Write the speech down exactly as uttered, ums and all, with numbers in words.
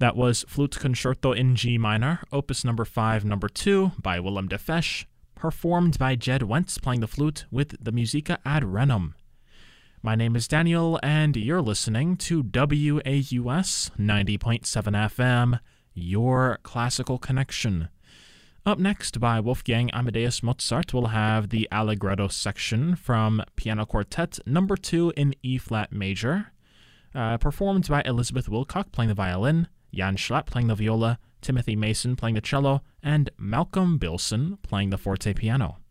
That was Flute Concerto in G minor, opus number five, number two, by Willem de Fesch, performed by Jed Wentz playing the flute with the Musica ad Renum. My name is Daniel, and you're listening to W A U S ninety point seven F M, your classical connection. Up next, by Wolfgang Amadeus Mozart, we'll have the Allegretto section from Piano Quartet number two in E-flat major, uh, performed by Elizabeth Wilcock playing the violin, Jan Schlatt playing the viola, Timothy Mason playing the cello, and Malcolm Bilson playing the forte piano.